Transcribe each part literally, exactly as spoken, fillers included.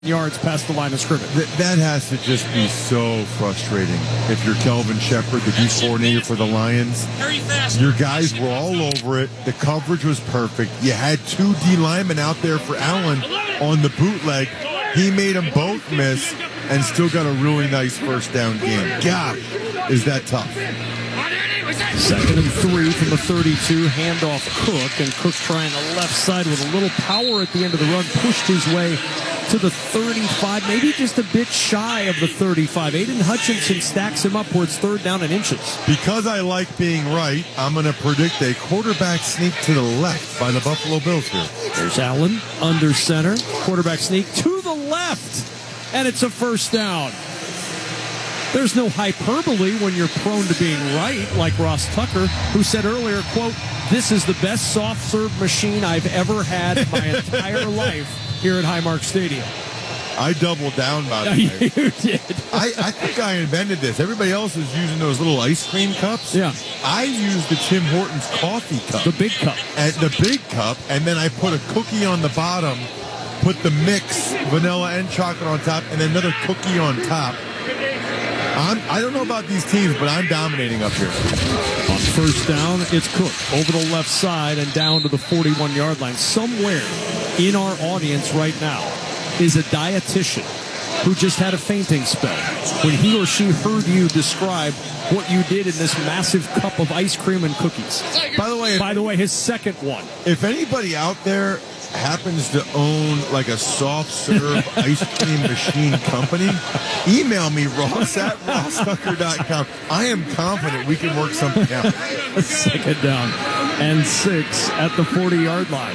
yards past the line of scrimmage. Th- that has to just be so frustrating. If you're Kelvin Shepard, the D coordinator for the Lions, your guys were all over it. The coverage was perfect. You had two D linemen out there for Allen on the bootleg. He made them both miss and still got a really nice first down game. Gosh, is that tough. Second and three from the thirty-two, handoff Cook, and Cook trying the left side with a little power at the end of the run, pushed his way to the thirty-five, maybe just a bit shy of the thirty-five. Aiden Hutchinson stacks him up where it's third down and inches. Because I like being right, I'm going to predict a quarterback sneak to the left by the Buffalo Bills here. There's Allen under center, quarterback sneak to the left, and it's a first down. There's no hyperbole when you're prone to being right, like Ross Tucker, who said earlier, quote, "This is the best soft serve machine I've ever had in my entire life here at Highmark Stadium." I doubled down about it. You did. I, I think I invented this. Everybody else is using those little ice cream cups. Yeah. I used the Tim Hortons coffee cup. The big cup. And the big cup, and then I put a cookie on the bottom, put the mix, vanilla and chocolate on top, and then another cookie on top. I'm, I don't know about these teams, but I'm dominating up here. On first down, it's Cook over the left side and down to the forty-one-yard line. Somewhere in our audience right now is a dietitian who just had a fainting spell when he or she heard you describe what you did in this massive cup of ice cream and cookies. By the way, by the way, his second one. If anybody out there happens to own like a soft serve ice cream machine company, email me, Ross at ross tucker dot com. I am confident we can work something out. Second down and six at the forty-yard line.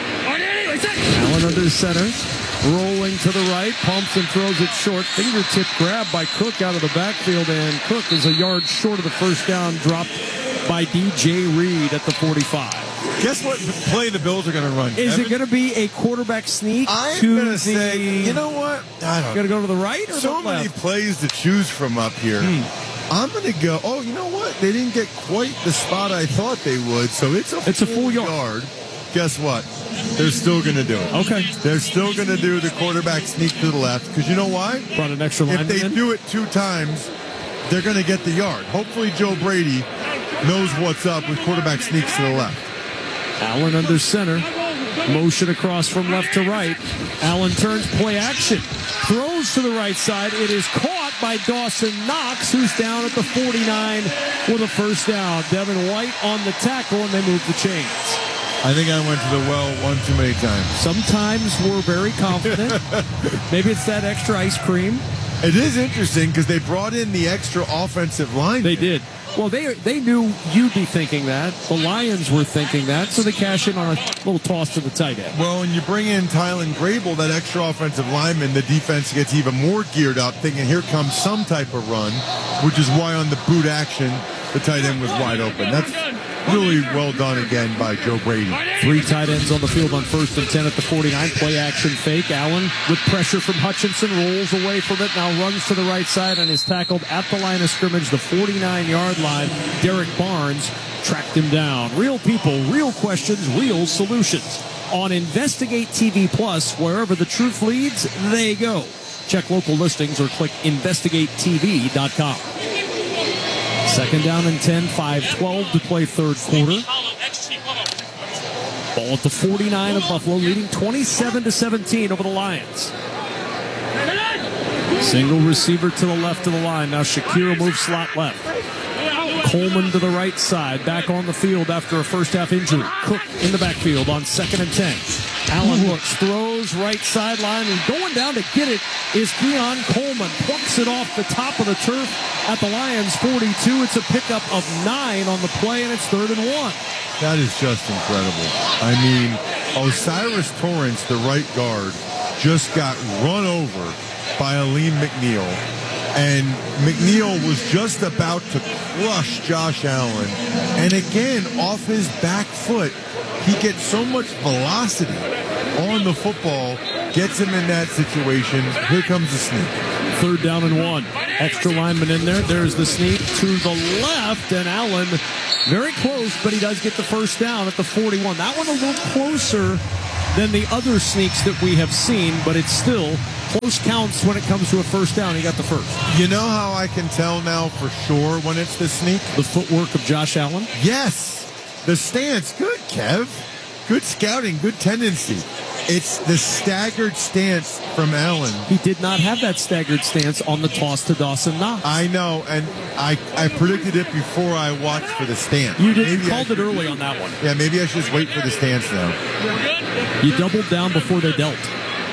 Allen under center, rolling to the right, pumps and throws it short. Fingertip grab by Cook out of the backfield, and Cook is a yard short of the first down, dropped by D J Reed at the forty-five. Guess what play the Bills are going to run? Is Evan? it going to be a quarterback sneak? I'm to going to the... say, you know what? I don't Going to go to the right or so the left? many plays to choose from up here. Hmm. I'm going to go, oh, you know what? They didn't get quite the spot I thought they would, so it's a, it's full, a full yard. yard. Guess what? They're still going to do it. Okay. They're still going to do the quarterback sneak to the left, because you know why? Brought an extra line. If they in. do it two times, they're going to get the yard. Hopefully Joe Brady knows what's up with quarterback sneaks to the left. Allen under center. Motion across from left to right. Allen turns, play action. Throws to the right side. It is caught by Dawson Knox, who's down at the forty-nine with a first down. Devin White on the tackle, and they move the chains. I think I went to the well one too many times. Sometimes we're very confident. Maybe it's that extra ice cream. It is interesting because they brought in the extra offensive line. They did. Well, they they knew you'd be thinking that. The Lions were thinking that, so they cash in on a little toss to the tight end. Well, when you bring in Tylen Grable, that extra offensive lineman, the defense gets even more geared up, thinking here comes some type of run, which is why on the boot action, the tight end was wide open. That's really well done again by Joe Brady. Three tight ends on the field on first and ten at the forty-nine. Play action fake. Allen with pressure from Hutchinson rolls away from it. Now runs to the right side and is tackled at the line of scrimmage, the forty-nine-yard line. Derek Barnes tracked him down. Real people, real questions, real solutions. On Investigate T V Plus, wherever the truth leads, they go. Check local listings or click investigate T V dot com. Second down and ten, five twelve to play third quarter. Ball at the forty-nine of Buffalo, leading twenty-seven to seventeen over the Lions. Single receiver to the left of the line. Now Shakira moves slot left. Coleman to the right side, back on the field after a first half injury. Cook in the backfield on second and ten. Allen looks, throws right sideline, and going down to get it is Keon Coleman. Plucks it off the top of the turf at the Lions forty-two. It's a pickup of nine on the play, and it's third and one. That is just incredible. I mean, Osiris Torrance, the right guard, just got run over by Aleem McNeil. And McNeil was just about to crush Josh Allen. And again, off his back foot, he gets so much velocity on the football, gets him in that situation. Here comes the sneak. Third down and one. Extra lineman in there. There's the sneak to the left, and Allen very close, but he does get the first down at the forty-one. That one a little closer than the other sneaks that we have seen, but it's still close counts when it comes to a first down. He got the first. You know how I can tell now for sure when it's the sneak? The footwork of Josh Allen? Yes. The stance. Good, Kev. Good scouting. Good tendency. It's the staggered stance from Allen. He did not have that staggered stance on the toss to Dawson Knox. I know, and I, I predicted it before I watched for the stance. You did, maybe called should, it early on that one. Yeah, maybe I should just wait for the stance now. You doubled down before they dealt.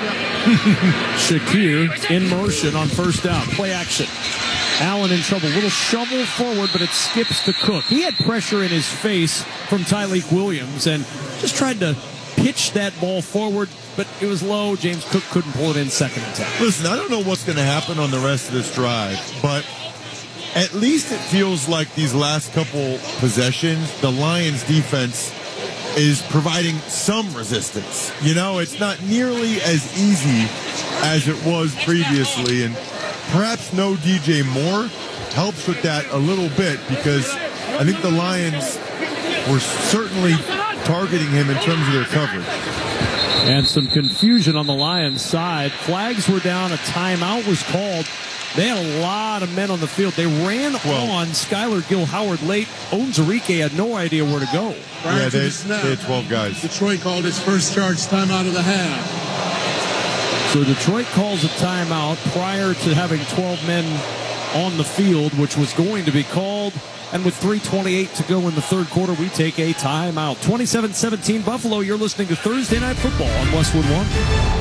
Shakir in motion on first down. Play action. Allen in trouble. Little shovel forward, but it skips to Cook. He had pressure in his face from Tyleik Williams and just tried to pitch that ball forward, but it was low. James Cook couldn't pull it in second and ten. Listen, I don't know what's going to happen on the rest of this drive, but at least it feels like these last couple possessions, the Lions defense is providing some resistance. You know, it's not nearly as easy as it was previously, and perhaps no D J Moore helps with that a little bit, because I think the Lions were certainly targeting him in terms of their coverage. And some confusion on the Lions side. Flags were down. A timeout was called. They had a lot of men on the field. They ran well, on Skylar Gill-Howard late. Onwuzurike had no idea where to go. Prior yeah, to they, the snap, they had twelve guys. Detroit called its first charge timeout of the half. So Detroit calls a timeout prior to having twelve men on the field, which was going to be called. And with three twenty-eight to go in the third quarter, we take a timeout. twenty-seven seventeen Buffalo. You're listening to Thursday Night Football on Westwood One.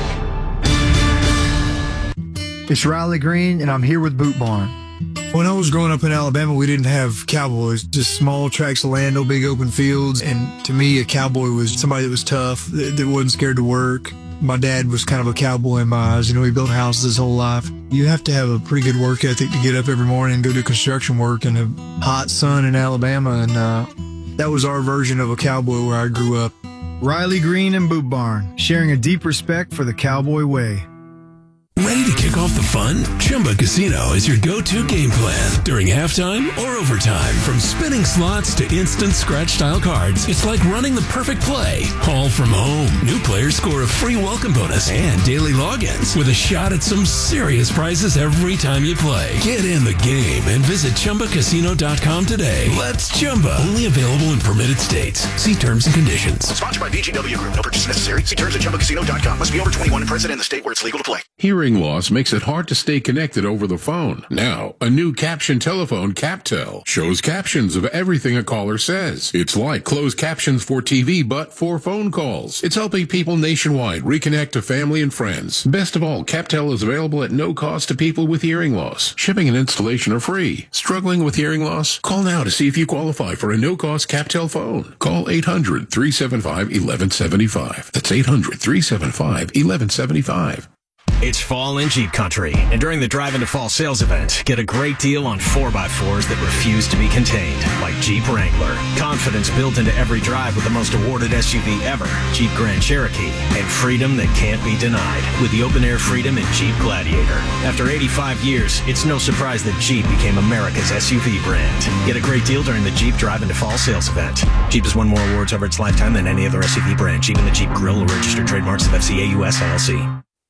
It's Riley Green, and I'm here with Boot Barn. When I was growing up in Alabama, we didn't have cowboys, just small tracts of land, no big open fields. And to me, a cowboy was somebody that was tough, that, that wasn't scared to work. My dad was kind of a cowboy in my eyes. You know, he built houses his whole life. You have to have a pretty good work ethic to get up every morning and go do construction work in a hot sun in Alabama. And uh, that was our version of a cowboy where I grew up. Riley Green and Boot Barn, sharing a deep respect for the cowboy way. Ready to kick off the fun? Chumba Casino is your go-to game plan during halftime or overtime. From spinning slots to instant scratch-style cards, it's like running the perfect play, all from home. New players score a free welcome bonus and daily logins with a shot at some serious prizes every time you play. Get in the game and visit Chumba Casino dot com today. Let's Chumba. Only available in permitted states. See terms and conditions. Sponsored by B G W Group. No purchase necessary. See terms at Chumba Casino dot com. Must be over twenty-one and present in the state where it's legal to play. Hearing loss makes it hard to stay connected over the phone. Now, a new caption telephone, CapTel, shows captions of everything a caller says. It's like closed captions for T V, but for phone calls. It's helping people nationwide reconnect to family and friends. Best of all, CapTel is available at no cost to people with hearing loss. Shipping and installation are free. Struggling with hearing loss? Call now to see if you qualify for a no-cost CapTel phone. Call eight hundred, three seven five, one one seven five. That's eight hundred, three seven five, one one seven five. It's fall in Jeep country, and during the Drive Into Fall sales event, get a great deal on four by fours that refuse to be contained, like Jeep Wrangler. Confidence built into every drive with the most awarded S U V ever, Jeep Grand Cherokee, and freedom that can't be denied with the open-air Freedom and Jeep Gladiator. After eighty-five years, it's no surprise that Jeep became America's S U V brand. Get a great deal during the Jeep Drive Into Fall sales event. Jeep has won more awards over its lifetime than any other S U V brand. Jeep and the Jeep Grill are registered trademarks of F C A U S L L C.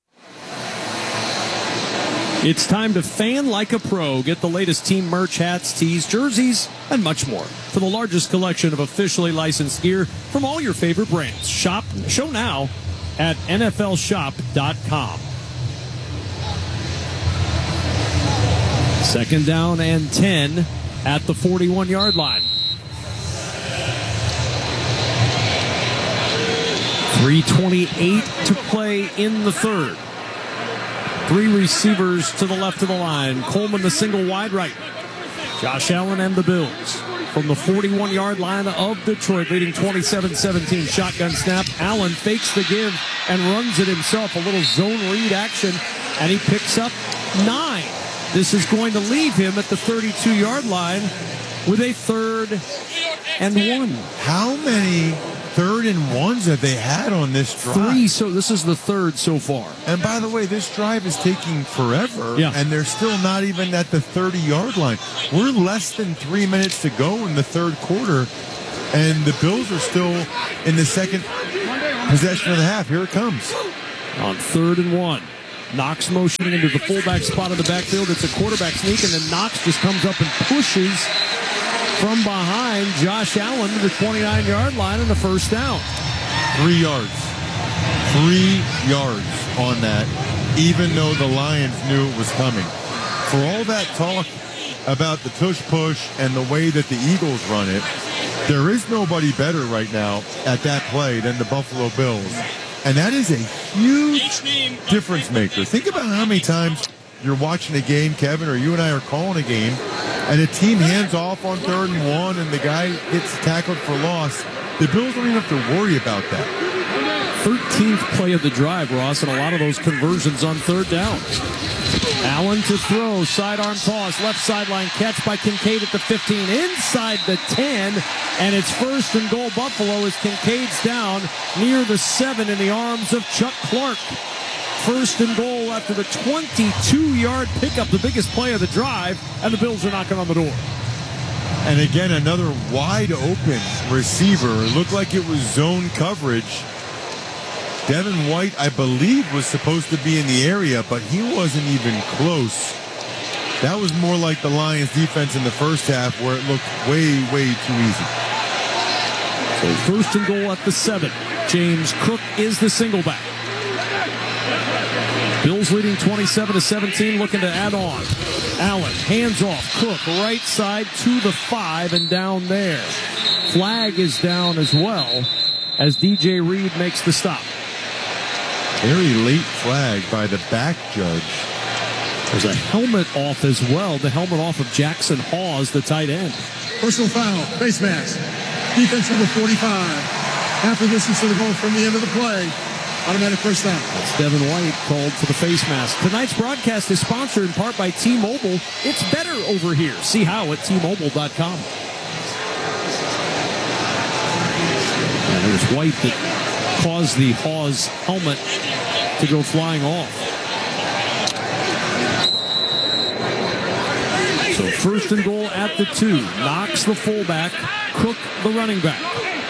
It's time to fan like a pro. Get the latest team merch, hats, tees, jerseys, and much more. For the largest collection of officially licensed gear from all your favorite brands. Shop, show now at N F L shop dot com. Second down and ten at the forty-one-yard line. three twenty-eight to play in the third. Three receivers to the left of the line. Coleman the single wide right. Josh Allen and the Bills from the forty-one-yard line of Detroit, leading twenty-seven seventeen. Shotgun snap. Allen fakes the give and runs it himself. A little zone read action, and he picks up nine. This is going to leave him at the thirty-two-yard line with a third and one. How many third and ones have they had on this drive? Three, so this is the third so far. And by the way, this drive is taking forever, yeah. and they're still not even at the thirty-yard line. We're less than three minutes to go in the third quarter, and the Bills are still in the second possession of the half. Here it comes. On third and one. Knox motioning into the fullback spot of the backfield. It's a quarterback sneak, and then Knox just comes up and pushes from behind Josh Allen to the twenty-nine-yard line on the first down. Three yards. Three yards on that, even though the Lions knew it was coming. For all that talk about the tush-push and the way that the Eagles run it, there is nobody better right now at that play than the Buffalo Bills. And that is a huge difference maker. Think about how many times you're watching a game, Kevin, or you and I are calling a game, and a team hands off on third and one, and the guy gets tackled for loss. The Bills don't even have to worry about that. thirteenth play of the drive, Ross, and a lot of those conversions on third down. Allen to throw, sidearm toss, left sideline catch by Kincaid at the fifteen, inside the ten, and it's first and goal Buffalo as Kincaid's down near the seven in the arms of Chuck Clark. First and goal after the twenty-two-yard pickup, the biggest play of the drive, and the Bills are knocking on the door. And again, another wide open receiver. It looked like it was zone coverage. Devin White, I believe, was supposed to be in the area, but he wasn't even close. That was more like the Lions defense in the first half, where it looked way, way too easy. So first and goal at the seven. James Cook is the single back. Bills leading twenty-seven to seventeen, looking to add on. Allen, hands off. Cook, right side to the five and down there. Flag is down as well as D J Reed makes the stop. Very late flag by the back judge. There's a helmet off as well. The helmet off of Jackson Hawes, the tight end. Personal foul, face mask. Defense number forty-five. Half a distance to the goal from the end of the play. Automatic first down. That's Devin White called for the face mask. Tonight's broadcast is sponsored in part by T-Mobile. It's better over here. See how at T Mobile dot com. And there's White that caused the Hawes helmet to go flying off. So first and goal at the two. Knox the fullback. Cook the running back.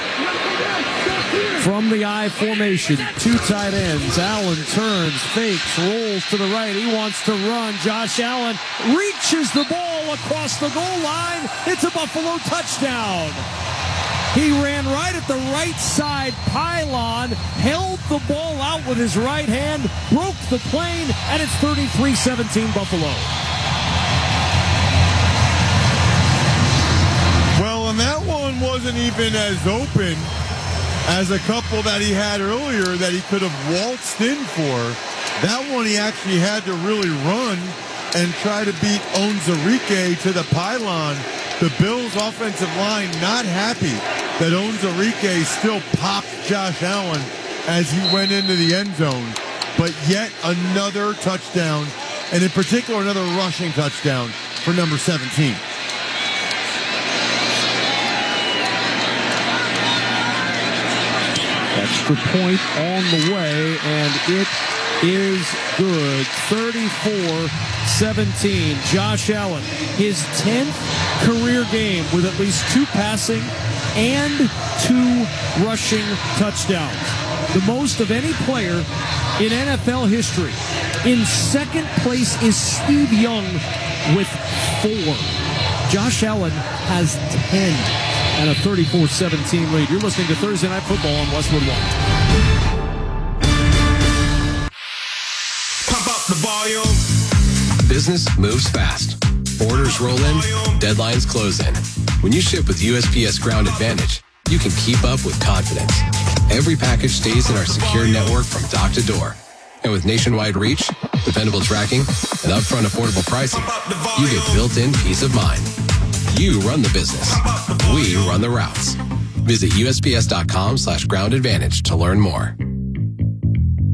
From the I formation, two tight ends. Allen turns, fakes, rolls to the right. He wants to run. Josh Allen reaches the ball across the goal line. It's a Buffalo touchdown. He ran right at the right side pylon, held the ball out with his right hand, broke the plane, and it's thirty-three seventeen Buffalo. Well, and that one wasn't even as open as a couple that he had earlier that he could have waltzed in for. That one he actually had to really run and try to beat Onwuzurike to the pylon. The Bills' offensive line not happy that Onwuzurike still popped Josh Allen as he went into the end zone. But yet another touchdown, and in particular another rushing touchdown for number seventeen. Extra point on the way, and it is good. thirty-four seventeen. Josh Allen, his tenth career game with at least two passing and two rushing touchdowns. The most of any player in N F L history. In second place is Steve Young with four. Josh Allen has ten. And a thirty-four seventeen lead. You're listening to Thursday Night Football on Westwood One. Pump up the volume. Business moves fast. Orders roll in, deadlines close in. When you ship with U S P S Ground Advantage, you can keep up with confidence. Every package stays in our secure network from dock to door. And with nationwide reach, dependable tracking, and upfront affordable pricing, you get built-in peace of mind. You run the business. We run the routes. Visit U S P S dot com slash ground advantage to learn more.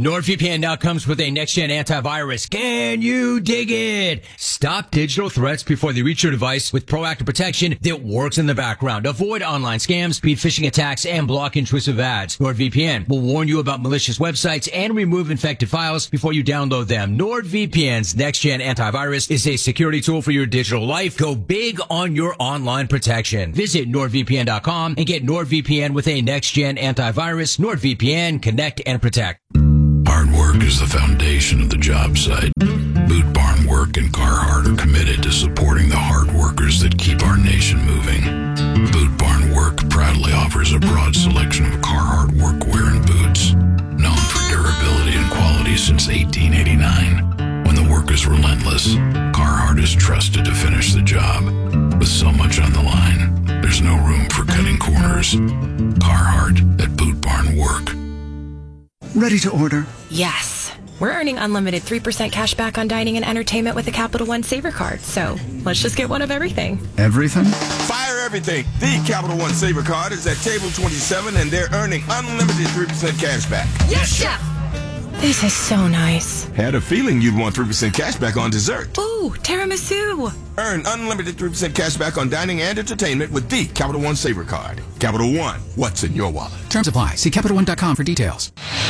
NordVPN now comes with a next-gen antivirus. Can you dig it? Stop digital threats before they reach your device with proactive protection that works in the background. Avoid online scams, speed phishing attacks, and block intrusive ads. NordVPN will warn you about malicious websites and remove infected files before you download them. NordVPN's next-gen antivirus is a security tool for your digital life. Go big on your online protection. Visit NordVPN dot com and get NordVPN with a next-gen antivirus. NordVPN, connect and protect. Hard work is the foundation of the job site. Boot Barn Work and Carhartt are committed to supporting the hard workers that keep our nation moving. Boot Barn Work proudly offers a broad selection of Carhartt workwear and boots, known for durability and quality since eighteen eighty-nine. When the work is relentless, Carhartt is trusted to finish the job. With so much on the line, there's no room for cutting corners. Carhartt at Boot Barn Work. Ready to order? Yes. We're earning unlimited three percent cash back on dining and entertainment with the Capital One Saver Card. So let's just get one of everything. Everything? Fire everything. The Capital One Saver Card is at table twenty-seven, and they're earning unlimited three percent cash back. Yes, Chef! This is so nice. Had a feeling you'd want three percent cash back on dessert. Ooh, tiramisu. Earn unlimited three percent cash back on dining and entertainment with the Capital One Saver Card. Capital One, what's in your wallet? Terms apply. See Capital One dot com for details.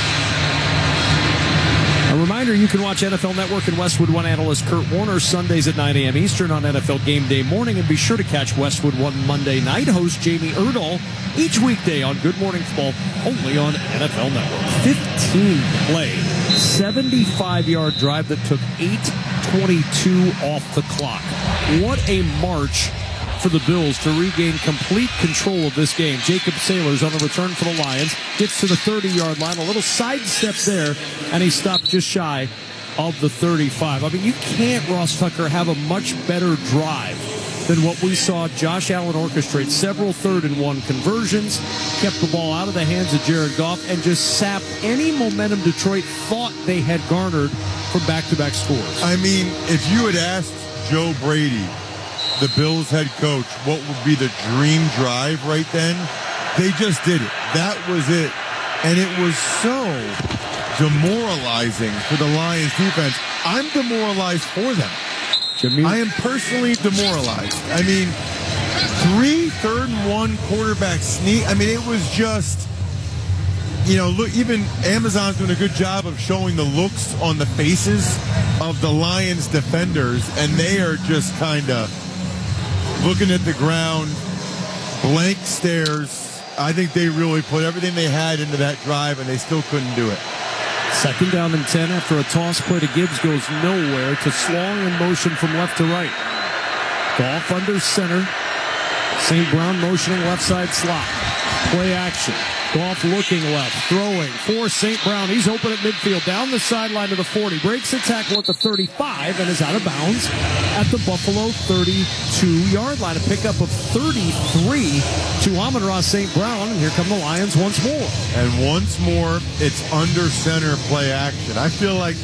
A reminder, you can watch N F L Network and Westwood One analyst Kurt Warner Sundays at nine a.m. Eastern on N F L Game Day morning, and be sure to catch Westwood One Monday night host Jamie Erdahl each weekday on Good Morning Football, only on N F L Network. fifteen play, seventy-five-yard drive that took eight twenty-two off the clock. What a march for the Bills to regain complete control of this game. Jacob Sailors on the return for the Lions gets to the thirty-yard line, a little sidestep there, and he stopped just shy of the thirty-five. I mean, you can't, Ross Tucker, have a much better drive than what we saw Josh Allen orchestrate. Several third and one conversions, kept the ball out of the hands of Jared Goff, and just sapped any momentum Detroit thought they had garnered from back-to-back scores. I mean, if you had asked Joe Brady, the Bills head coach, what would be the dream drive right then, they just did it. That was it. And it was so demoralizing for the Lions defense. I'm demoralized for them. Jimmy. I am personally demoralized. I mean, three third and one quarterback sneak. I mean, it was just, you know, look, even Amazon's doing a good job of showing the looks on the faces of the Lions defenders, and they are just kind of looking at the ground, blank stares. I think they really put everything they had into that drive, and they still couldn't do it. Second down and ten after a toss play to Gibbs goes nowhere to Slong in motion from left to right. Goff under center. Saint Brown motioning left side slot. Play action. Goff looking left, throwing for Saint Brown. He's open at midfield, down the sideline to the forty. Breaks the tackle at the thirty-five and is out of bounds at the Buffalo thirty-two-yard line. A pickup of thirty-three to Amon-Ra Saint Brown. And here come the Lions once more. And once more, it's under center play action. I feel like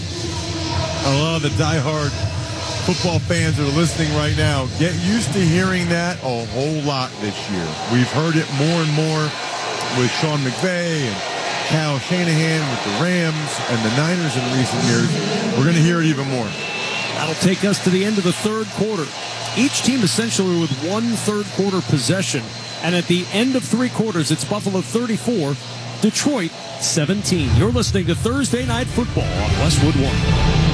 a lot of the diehard football fans that are listening right now get used to hearing that a whole lot this year. We've heard it more and more with Sean McVay and Kyle Shanahan with the Rams and the Niners in recent years. We're going to hear it even more. That'll take us to the end of the third quarter. Each team essentially with one third quarter possession. And at the end of three quarters, it's Buffalo thirty-four, Detroit seventeen. You're listening to Thursday Night Football on Westwood One.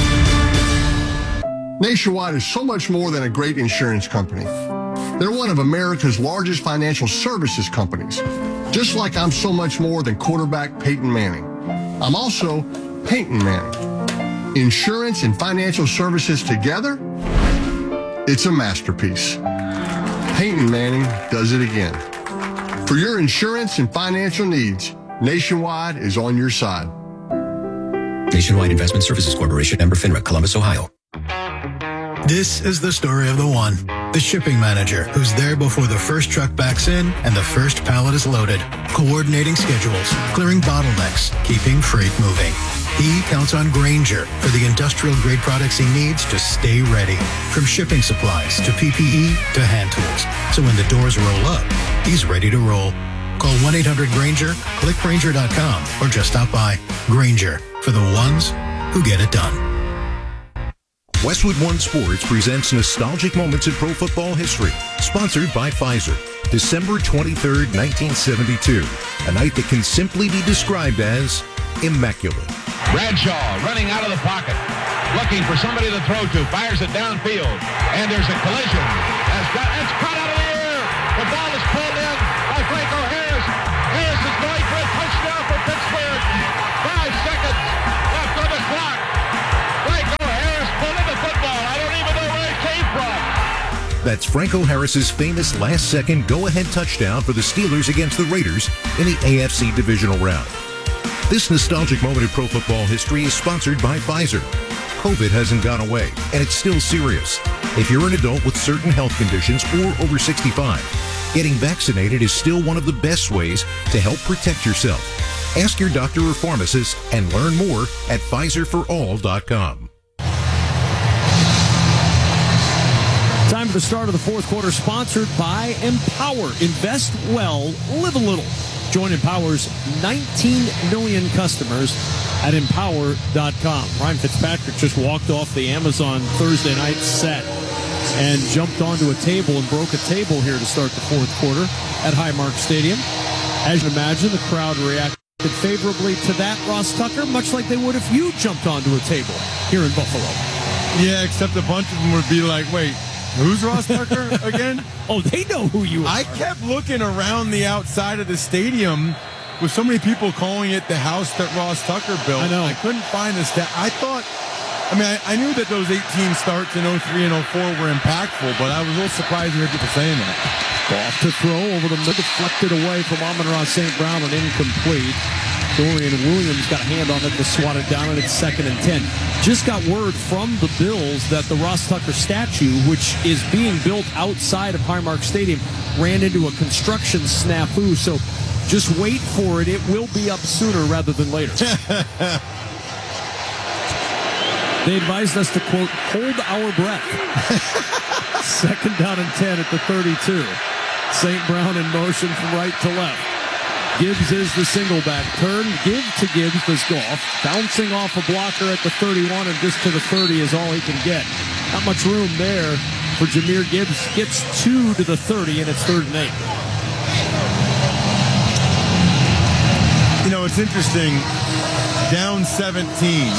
Nationwide is so much more than a great insurance company. They're one of America's largest financial services companies. Just like I'm so much more than quarterback Peyton Manning. I'm also Peyton Manning. Insurance and financial services together, it's a masterpiece. Peyton Manning does it again. For your insurance and financial needs, Nationwide is on your side. Nationwide Investment Services Corporation, member FINRA, Columbus, Ohio. This is the story of the one, the shipping manager who's there before the first truck backs in and the first pallet is loaded, coordinating schedules, clearing bottlenecks, keeping freight moving. He counts on Grainger for the industrial-grade products he needs to stay ready, from shipping supplies to P P E to hand tools. So when the doors roll up, he's ready to roll. Call one eight hundred Granger, click Granger dot com, or just stop by. Granger, for the ones who get it done. Westwood One Sports presents Nostalgic Moments in Pro Football History, sponsored by Pfizer. December twenty-third, nineteen seventy-two, a night that can simply be described as immaculate. Bradshaw running out of the pocket, looking for somebody to throw to, fires it downfield, and there's a collision. That's got, it's caught out of the air. The ball is pulled in by Franco Harris. Harris is going for a touchdown for Pittsburgh. Five seconds left on the clock. Franco Harris pulled in the football. I don't even know where it came from. That's Franco Harris's famous last-second go-ahead touchdown for the Steelers against the Raiders in the A F C divisional round. This nostalgic moment in pro football history is sponsored by Pfizer. COVID hasn't gone away, and it's still serious. If you're an adult with certain health conditions or over sixty-five, getting vaccinated is still one of the best ways to help protect yourself. Ask your doctor or pharmacist and learn more at Pfizer for all dot com. Time for the start of the fourth quarter, sponsored by Empower. Invest well, live a little. Join Empower's nineteen million customers at Empower dot com. Ryan Fitzpatrick just walked off the Amazon Thursday night set and jumped onto a table and broke a table here to start the fourth quarter at Highmark Stadium. As you imagine, the crowd reacted favorably to that, Ross Tucker, much like they would if you jumped onto a table here in Buffalo. Yeah, except a bunch of them would be like, wait, who's Ross Tucker again? Oh, they know who you are. I kept looking around the outside of the stadium with so many people calling it the house that Ross Tucker built. I know. I couldn't find the stat. I thought, I mean, I, I knew that those eighteen starts in oh three and oh four were impactful, but I was a little surprised to hear people saying that. Off to throw over the middle, deflected away from Amon-Ra Saint Brown and incomplete. Dorian Williams got a hand on it to swat it down, and it's second and ten. Just got word from the Bills that the Ross Tucker statue, which is being built outside of Highmark Stadium, ran into a construction snafu. So just wait for it. It will be up sooner rather than later. They advised us to, quote, hold our breath. Second down and ten at the thirty-two. Saint Brown in motion from right to left. Gibbs is the single back. Turn, give to Gibbs does Goff. Bouncing off a blocker at the thirty-one and just to the thirty is all he can get. Not much room there for Jahmyr Gibbs. Gets two to the thirty, and it's third and eight. You know, it's interesting. Down seventeen.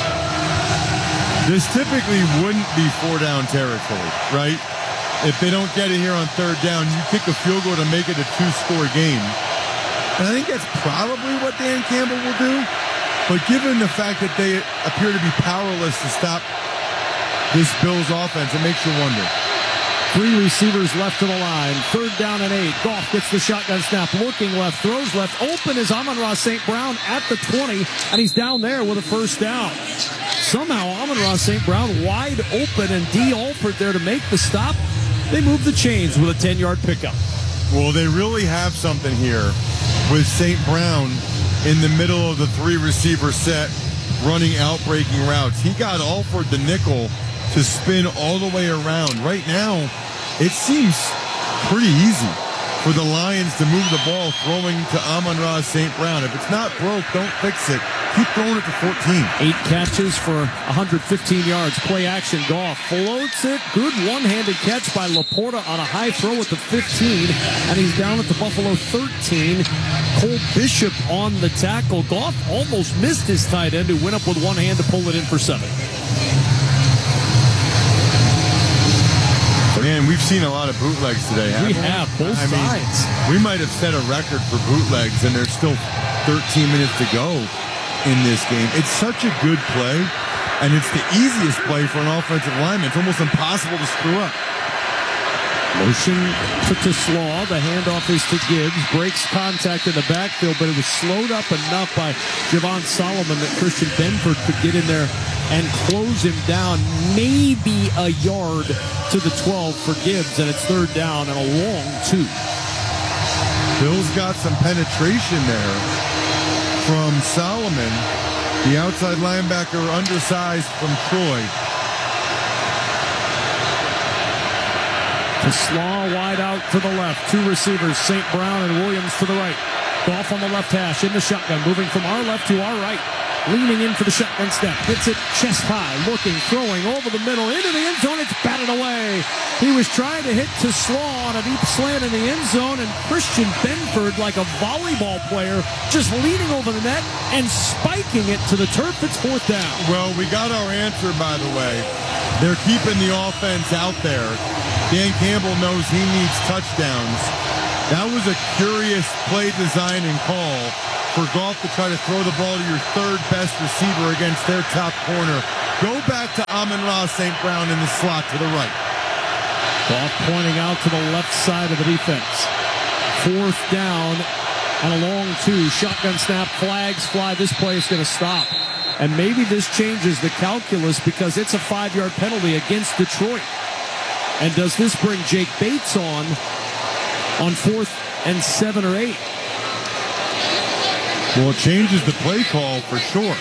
This typically wouldn't be four down territory, right? If they don't get it here on third down, you kick a field goal to make it a two-score game. And I think that's probably what Dan Campbell will do. But given the fact that they appear to be powerless to stop this Bills offense, it makes you wonder. Three receivers left to the line. Third down and eight. Goff gets the shotgun snap. Looking left. Throws left. Open is Amon-Ra Saint Brown at the twenty. And he's down there with a first down. Somehow Amon-Ra Saint Brown wide open, and D. Alford there to make the stop. They move the chains with a ten-yard pickup. Well, they really have something here with Saint Brown in the middle of the three-receiver set running out-breaking routes. He got Alford the nickel to spin all the way around. Right now, it seems pretty easy for the Lions to move the ball throwing to Amon-Ra Saint Brown. If it's not broke, don't fix it. Keep throwing it to fourteen. Eight catches for one hundred fifteen yards. Play action. Goff floats it. Good one-handed catch by Laporta on a high throw at the fifteen. And he's down at the Buffalo thirteen. Cole Bishop on the tackle. Goff almost missed his tight end, who went up with one hand to pull it in for seven. Man, we've seen a lot of bootlegs today, haven't we? We have, both I sides. Mean, we might have set a record for bootlegs, and there's still thirteen minutes to go in this game. It's such a good play, and it's the easiest play for an offensive lineman. It's almost impossible to screw up. Motion to, to Slaw. The handoff is to Gibbs. Breaks contact in the backfield, but it was slowed up enough by Javon Solomon that Christian Benford could get in there and close him down. Maybe a yard to the twelve for Gibbs, and it's third down and a long two. Bill's got some penetration there from Solomon, the outside linebacker, undersized from Troy. To Slaw wide out to the left. Two receivers, Saint Brown and Williams to the right. Goff on the left hash in the shotgun, moving from our left to our right. Leaning in for the shotgun step. Hits it chest high, looking, throwing over the middle, into the end zone. It's batted away. He was trying to hit to Slaw on a deep slant in the end zone, and Christian Benford, like a volleyball player, just leaning over the net and spiking it to the turf. It's fourth down. Well, we got our answer, by the way. They're keeping the offense out there. Dan Campbell knows he needs touchdowns. That was a curious play design and call for Goff to try to throw the ball to your third best receiver against their top corner. Go back to Amon-Ra Saint Brown in the slot to the right. Goff pointing out to the left side of the defense. Fourth down and a long two. Shotgun snap, flags fly. This play is going to stop. And maybe this changes the calculus because it's a five-yard penalty against Detroit. And does this bring Jake Bates on on fourth and seven or eight? Well, it changes the play call for sure.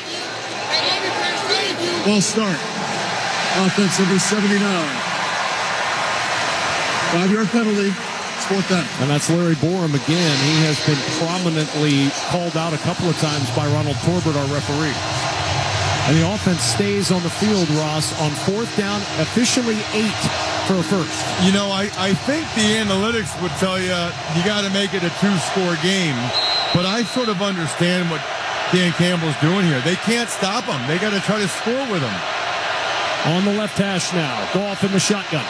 Ball start. Offense number seventy-nine. Five-yard penalty. It's fourth down. And that's Larry Borum again. He has been prominently called out a couple of times by Ronald Torbert, our referee. And the offense stays on the field, Ross, on fourth down, officially eight for a first. You know, I, I think the analytics would tell you you got to make it a two-score game. But I sort of understand what Dan Campbell's doing here. They can't stop him. They got to try to score with him. On the left hash now. Goff in the shotgun.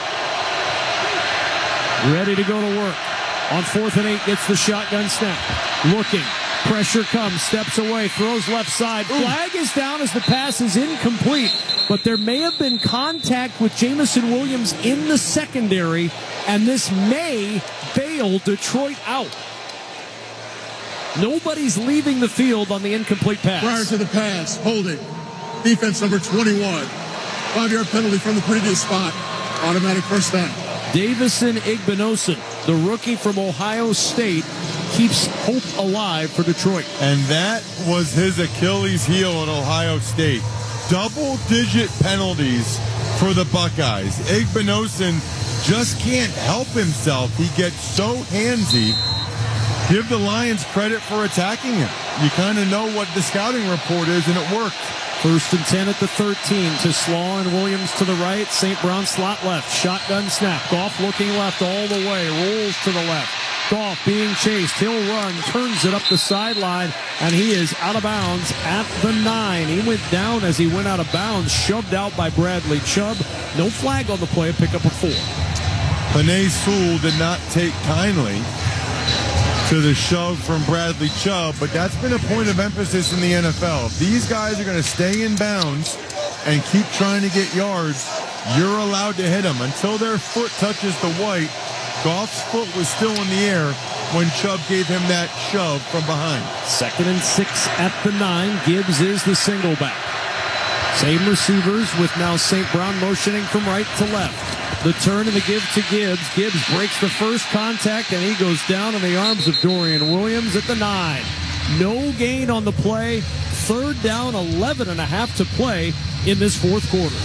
Ready to go to work. On fourth and eight, gets the shotgun snap. Looking. Pressure comes. Steps away. Throws left side. Flag is down as the pass is incomplete. But there may have been contact with Jamison Williams in the secondary. And this may bail Detroit out. Nobody's leaving the field on the incomplete pass. Prior to the pass, holding. Defense number twenty-one. Five-yard penalty from the previous spot. Automatic first down. Davison Igbinosun, the rookie from Ohio State, keeps hope alive for Detroit. And that was his Achilles heel at Ohio State. Double-digit penalties for the Buckeyes. Igbinosun just can't help himself. He gets so handsy. Give the Lions credit for attacking him. You kind of know what the scouting report is, and it worked. First and ten at the thirteen to Slaw and Williams to the right. Saint Brown slot left. Shotgun snap. Goff looking left all the way. Rolls to the left. Goff being chased. He'll run. Turns it up the sideline, and he is out of bounds at the nine. He went down as he went out of bounds. Shoved out by Bradley Chubb. No flag on the play. Pick up a four. Penei Sewell did not take kindly to the shove from Bradley Chubb, but that's been a point of emphasis in the N F L. If these guys are going to stay in bounds and keep trying to get yards, you're allowed to hit them. Until their foot touches the white, Goff's foot was still in the air when Chubb gave him that shove from behind. Second and six at the nine. Gibbs is the single back. Same receivers with now Saint Brown motioning from right to left. The turn and the give to Gibbs. Gibbs breaks the first contact, and he goes down in the arms of Dorian Williams at the nine. No gain on the play. Third down, eleven and a half to play in this fourth quarter.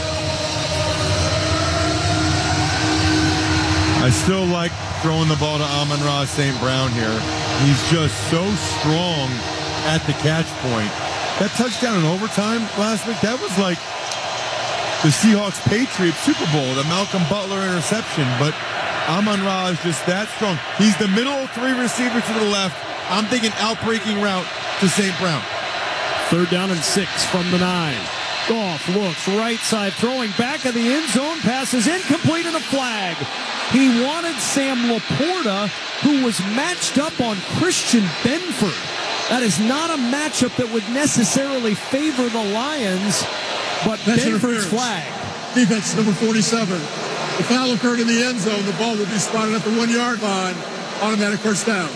I still like throwing the ball to Amon-Ra Saint Brown here. He's just so strong at the catch point. That touchdown in overtime last week, that was like the Seahawks-Patriots Super Bowl, the Malcolm Butler interception. But Amon-Ra is just that strong. He's the middle of three receivers to the left. I'm thinking out-breaking route to Saint Brown. Third down and six from the nine. Goff looks right side, throwing back of the end zone. Pass is incomplete and a flag. He wanted Sam Laporta, who was matched up on Christian Benford. That is not a matchup that would necessarily favor the Lions, but That's Benford's flag. Defense number forty-seven. The foul occurred in the end zone. The ball will be spotted at the one-yard line. Automatic first down.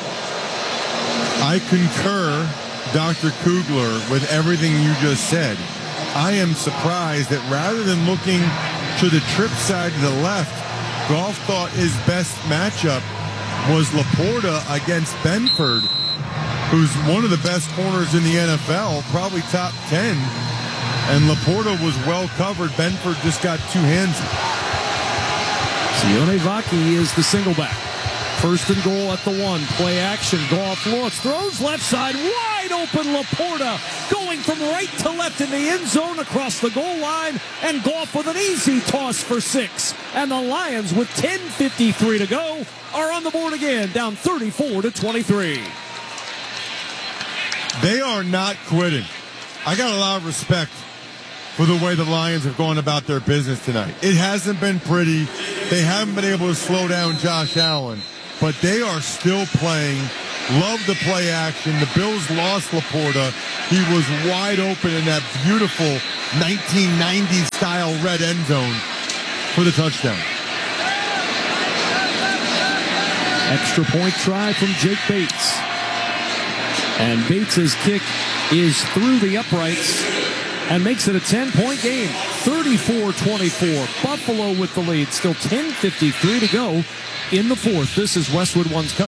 I concur, Doctor Kugler, with everything you just said. I am surprised that rather than looking to the trip side to the left, Goff thought his best matchup was Laporta against Benford, who's one of the best corners in the N F L, probably top ten. And Laporta was well covered. Benford just got two hands. Sione Vaki is the single back. First and goal at the one. Play action. Goff looks. Throws left side. Wide open. Laporta going from right to left in the end zone across the goal line. And Goff with an easy toss for six. And the Lions, with ten fifty-three to go, are on the board again, down thirty-four to twenty-three. They are not quitting. I got a lot of respect for the way the Lions have gone about their business tonight. It hasn't been pretty. They haven't been able to slow down Josh Allen, but they are still playing. Love the play action. The Bills lost Laporta. He was wide open in that beautiful nineteen nineties style red end zone for the touchdown. Extra point try from Jake Bates. And Bates' kick is through the uprights and makes it a ten-point game. thirty-four twenty-four. Buffalo with the lead. Still ten fifty-three to go in the fourth. This is Westwood One's coverage.